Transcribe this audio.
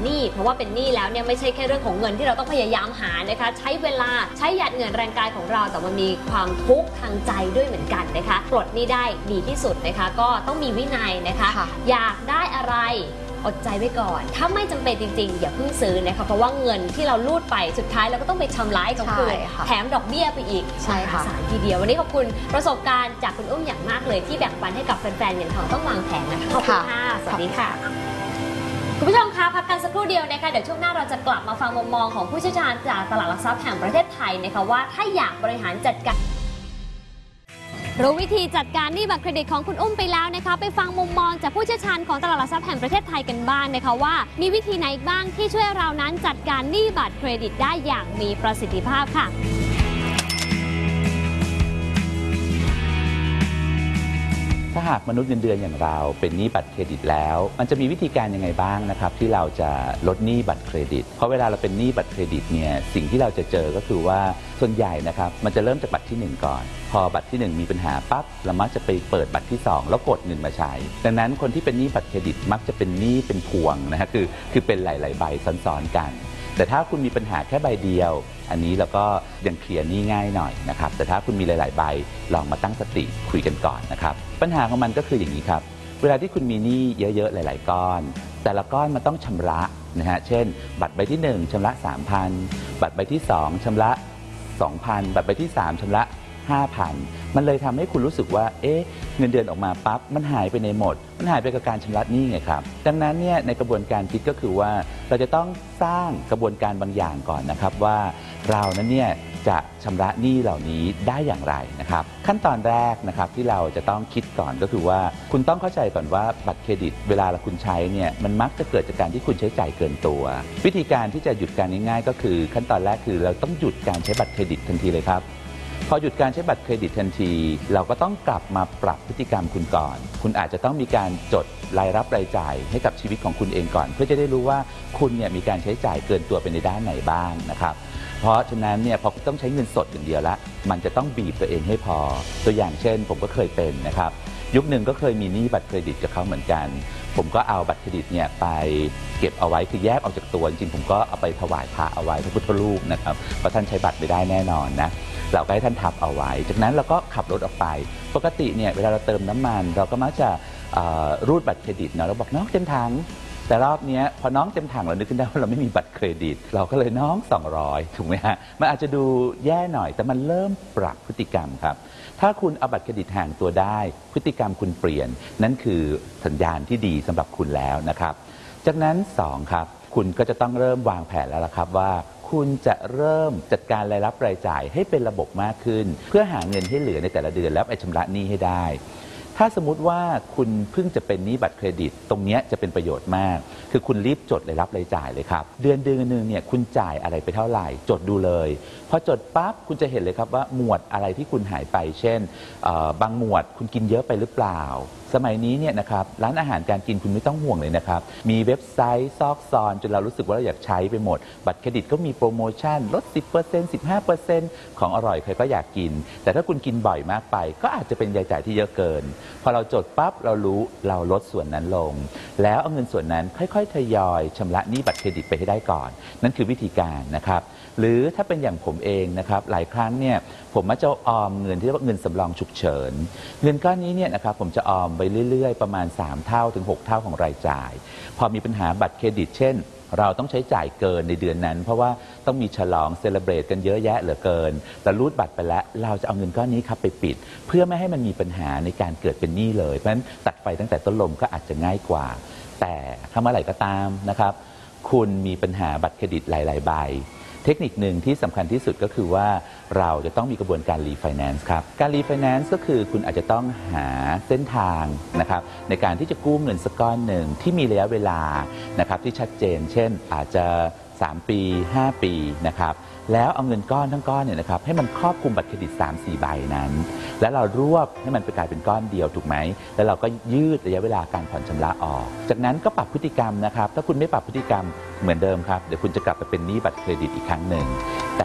หนี้เพราะว่าเป็นหนี้แล้วเนี่ยไม่ใช่แค่เรื่องของเงินที่เราต้องพยายามหานะคะใช้เวลาใช้หยาดเหงื่อแรงกายของเราแต่มันมีความทุกข์ทางใจด้วยเหมือนกันนะคะปลดหนี้ได้ดีที่สุดนะคะก็ต้องมีวินัยนะคะอยากได้อะไรอดใจไว้ก่อนถ้าไม่จำเป็นจริงๆอย่าเพิ่งซื้อนะคะเพราะว่าเงินที่เราลูดไปสุดท้ายเราก็ต้องไปชำระเขาคืนแถมดอกเบี้ยไปอีกใช่ค่ะสารทีเดียววันนี้ขอบคุณประสบการณ์จากคุณอุ้มอย่างมากเลยที่แบ่งปันให้กับแฟนๆเงินทองต้องวางแผนนะคะขอบคุณค่ะสวัสดีค่ะคุณผู้ชมคะพักกันสักครู่เดียวนะคะเดี๋ยวช่วงหน้าเราจะกลับมาฟังมุมมองของผู้เชี่ยวชาญจากตลาดหลักทรัพย์แห่งประเทศไทยนะคะว่าถ้าอยากบริหารจัดการรู้วิธีจัดการหนี้บัตรเครดิตของคุณอุ้มไปแล้วนะคะไปฟังมุมมองจากผู้เชี่ยวชาญของตลาดหลักทรัพย์แห่งประเทศไทยกันบ้างนะคะว่ามีวิธีไหนบ้างที่ช่วยเรานั้นจัดการหนี้บัตรเครดิตได้อย่างมีประสิทธิภาพค่ะถ้าหากมนุษย์เงินเดือนอย่างเราเป็นหนี้บัตรเครดิตแล้วมันจะมีวิธีการยังไงบ้างนะครับที่เราจะลดหนี้บัตรเครดิตเพราะเวลาเราเป็นหนี้บัตรเครดิตเนี่ยสิ่งที่เราจะเจอก็คือว่าส่วนใหญ่นะครับมันจะเริ่มจากบัตรที่1ก่อนพอบัตรที่1มีปัญหาปั๊บเรามักจะไปเปิดบัตรที่2แล้วกดเงินมาใช้ดังนั้นคนที่เป็นหนี้บัตรเครดิตมักจะเป็นหนี้เป็นพวงนะฮะคือเป็นหลายๆใบซ้อนๆกันแต่ถ้าคุณมีปัญหาแค่ใบเดียวอันนี้เราก็ยังเคลียร์หนี้ง่ายหน่อยนะครับแต่ถ้าคุณมีหลายๆใบลองมาตั้งสติคุยกันก่อนนะครับปัญหาของมันก็คืออย่างนี้ครับเวลาที่คุณมีหนี้เยอะๆหลายๆก้อนแต่ละก้อนมันต้องชำระนะฮะเช่นบัตรใบที่1ชำระ 3,000 บัตรใบที่2ชำระ 2,000 บัตรใบที่3ชำระ 5,000 มันเลยทำให้คุณรู้สึกว่าเงินเดือนออกมาปั๊บมันหายไปในหมดมันหายไปกับการชำระหนี้ไงครับดังนั้นเนี่ยในกระบวนการคิดก็คือว่าเราจะต้องสร้างกระบวนการบางอย่างก่อนนะครับว่าเรานั้นเนี่ยจะชำระหนี้เหล่านี้ได้อย่างไรนะครับขั้นตอนแรกนะครับที่เราจะต้องคิดก่อนก็คือว่าคุณต้องเข้าใจก่อนว่าบัตรเครดิตเวลาคุณใช้เนี่ยมันมักจะเกิดจากการที่คุณใช้จ่ายเกินตัววิธีการที่จะหยุดการง่ายๆก็คือขั้นตอนแรกคือเราต้องหยุดการใช้บัตรเครดิตทันทีเลยครับพอหยุดการใช้บัตรเครดิตทันทีเราก็ต้องกลับมาปรับพฤติกรรมคุณก่อนคุณอาจจะต้องมีการจดรายรับรายจ่ายให้กับชีวิตของคุณเองก่อนเพื่อจะได้รู้ว่าคุณเนี่ยมีการใช้จ่ายเกินตัวไปในด้านไหนบ้างนะครับเพราะฉะนั้นเนี่ยพอต้องใช้เงินสดอย่างเดียวละมันจะต้องบีบตัวเองให้พอตัวอย่างเช่นผมก็เคยเป็นนะครับยุคหนึ่งก็เคยมีหนี้บัตรเครดิตกับเขาเหมือนกันผมก็เอาบัตรเครดิตเนี่ยไปเก็บเอาไว้คือแยกออกจากตัวจริงๆผมก็เอาไปถวายพระเอาไว้พระพุทธรูปนะครับเพราะท่านใช้บัตรไม่ได้แน่นอนนะเราก็ให้ท่านทับเอาไว้จากนั้นเราก็ขับรถออกไปปกติเนี่ยเวลาเราเติมน้ำมันเราก็มักจะรูดบัตรเครดิตเนาะเราบอกน้องเต็มถังแต่รอบนี้พอน้องเต็มถังเรานึกขึ้นได้ว่าเราไม่มีบัตรเครดิตเราก็เลยน้อง200ถูกไหมฮะมันอาจจะดูแย่หน่อยแต่มันเริ่มปรับพฤติกรรมครับถ้าคุณเอาบัตรเครดิตห่างตัวได้พฤติกรรมคุณเปลี่ยนนั่นคือสัญญาณที่ดีสำหรับคุณแล้วนะครับจากนั้น2ครับคุณก็จะต้องเริ่มวางแผนแล้วล่ะครับว่าคุณจะเริ่มจัดการรายรับรายจ่ายให้เป็นระบบมากขึ้นเพื่อหาเงินให้เหลือในแต่ละเดือนแล้วไปชำระหนี้ให้ได้ถ้าสมมุติว่าคุณเพิ่งจะเป็นหนี้บัตรเครดิตตรงนี้จะเป็นประโยชน์มากคือคุณรีบจดรายรับรายจ่ายเลยครับเดือนนึงเนี่ยคุณจ่ายอะไรไปเท่าไหร่จดดูเลยพอจดปั๊บคุณจะเห็นเลยครับว่าหมวดอะไรที่คุณหายไปเช่นบางหมวดคุณกินเยอะไปหรือเปล่าสมัยนี้เนี่ยนะครับร้านอาหารการกินคุณไม่ต้องห่วงเลยนะครับมีเว็บไซต์ซอกซอนจนเรารู้สึกว่าเราอยากใช้ไปหมดบัตรเครดิตก็มีโปรโมชั่นลด 10% 15% ของอร่อยใครก็อยากกินแต่ถ้าคุณกินบ่อยมากไปก็อาจจะเป็นรายจ่ายที่เยอะเกินพอเราจดปั๊บเรารู้เราลดส่วนนั้นลงแล้วเอาเงินส่วนนั้นค่อยๆทยอยชำระหนี้บัตรเครดิตไปให้ได้ก่อนนั่นคือวิธีการนะครับหรือถ้าเป็นอย่างผมเองนะครับหลายครั้งเนี่ยผมมักจะออมเงินที่เรียกว่าเงินสำรองฉุกเฉินเงินก้อนนี้เนี่ยนะครับผมจะออมไปเรื่อยๆประมาณ3เท่าถึง6เท่าของรายจ่ายพอมีปัญหาบัตรเครดิตเช่นเราต้องใช้จ่ายเกินในเดือนนั้นเพราะว่าต้องมีฉลองเซเลบรตกันเยอะแยะเหลือเกินแต่รูดบัตรไปแล้วเราจะเอาเงินก้อนนี้ครับไปปิดเพื่อไม่ให้มันมีปัญหาในการเกิดเป็นหนี้เลยเพราะฉะนั้นตัดไฟตั้งแต่ต้นลมก็อาจจะง่ายกว่าแต่ถ้าเมื่อไหร่ก็ตามนะครับคุณมีปัญหาบัตรเครดิตหลายๆใบเทคนิคหนึ่งที่สำคัญที่สุดก็คือว่าเราจะต้องมีกระบวนการรีไฟแนนซ์ครับการรีไฟแนนซ์ก็คือคุณอาจจะต้องหาเส้นทางนะครับในการที่จะกู้เงินสักก้อนหนึ่งที่มีระยะเวลานะครับที่ชัดเจนเช่นอาจจะ3 ปี5 ปีนะครับแล้วเอาเงินก้อนทั้งก้อนเนี่ยนะครับให้มันครอบคลุมบัตรเครดิต 3-4 ใบนั้นแล้วเรารวบให้มันกลายเป็นก้อนเดียวถูกไหมแล้วเราก็ยืดระยะเวลาการผ่อนชำระออกจากนั้นก็ปรับพฤติกรรมนะครับถ้าคุณไม่ปรับพฤติกรรมเหมือนเดิมครับเดี๋ยวคุณจะกลับไปเป็นหนี้บัตรเครดิตอีกครั้งหนึ่ง